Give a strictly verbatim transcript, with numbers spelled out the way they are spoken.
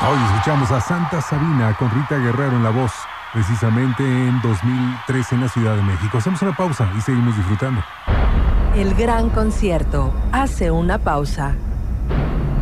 Hoy escuchamos a Santa Sabina con Rita Guerrero en la voz, precisamente en dos mil trece en la Ciudad de México. Hacemos una pausa y seguimos disfrutando. El gran concierto hace una pausa.